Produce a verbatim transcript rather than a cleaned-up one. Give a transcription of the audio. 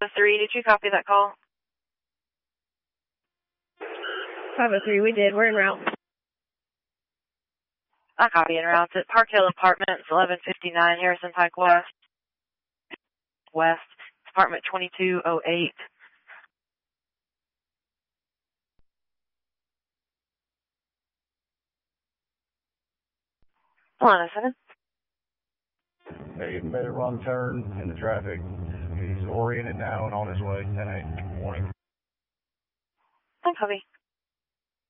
three, did you copy that call? five oh three, we did. We're en route. I copy en route at Park Hill Apartments, eleven fifty-nine Harrison Pike West. West, apartment twenty-two oh eight. one oh seven. They made a wrong turn in the traffic. He's oriented now and on his way. ten eight. Morning. I copy.